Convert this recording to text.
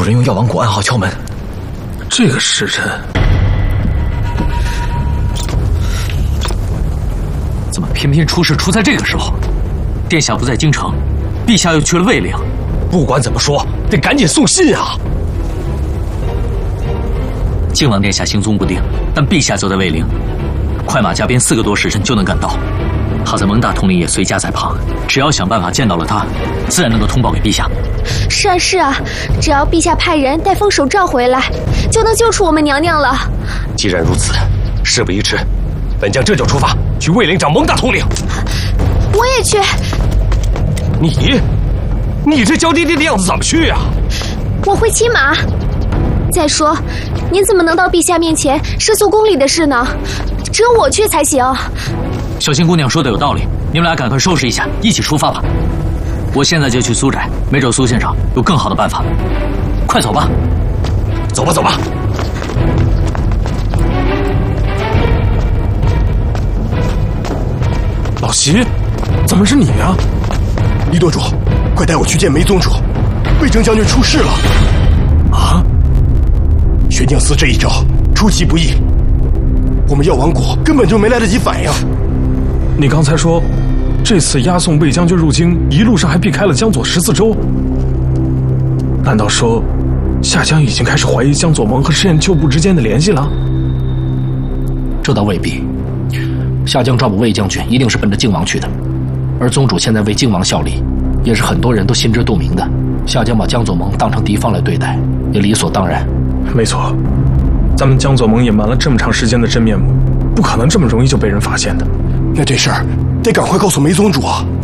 人用药王谷暗号敲门。 这个时辰， 怎么偏偏出事出在这个时候？殿下不在京城，陛下又去了卫陵。 不管怎么说，得赶紧送信啊！ 靖王殿下行踪不定，但陛下就在卫陵，快马加鞭4个多时辰就能赶到。好在蒙大统领也随家在旁，只要想办法见到了他，自然能够通报给陛下。 是啊是啊，只要陛下派人带封手诏回来，就能救出我们娘娘了。 既然如此，事不宜迟，本将这就出发去卫陵找蒙大统领。 我也去。 你这娇滴滴的样子怎么去啊？ 我会骑马。再说，您怎么能到陛下面前申诉宫里的事呢？只有我去才行。 小仙姑娘说的有道理，你们俩赶快收拾一下，一起出发吧。我现在就去苏宅，没准苏先生有更好的办法。快走吧。 走吧走吧。 老席，怎么是你啊？ 李舵主，快带我去见梅宗主，魏征将军出事了。 啊！ 玄镜司这一招出其不意，我们药王谷根本就没来得及反应。 你刚才说，这次押送魏将军入京，一路上还避开了江左14州。难道说，夏江已经开始怀疑江左盟和赤焰旧部之间的联系了？ 这倒未必。夏江抓捕魏将军，一定是奔着靖王去的。而宗主现在为靖王效力，也是很多人都心知肚明的。夏江把江左盟当成敌方来对待，也理所当然。 没错，咱们江左盟隐瞒了这么长时间的真面目，不可能这么容易就被人发现的。 那这事儿得赶快告诉梅宗主啊！